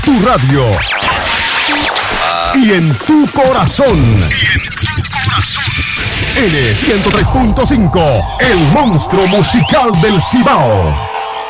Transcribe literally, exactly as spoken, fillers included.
Tu radio. Y en tu corazón. Y en tu corazón. N ciento tres punto cinco, el monstruo musical del Cibao.